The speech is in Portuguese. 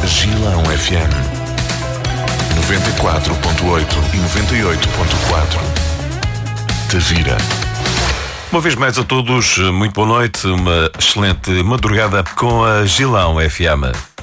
Gilão FM 94.8 e 98.4. Tavira. Uma vez mais a todos, muito boa noite, uma excelente madrugada com a Gilão FM.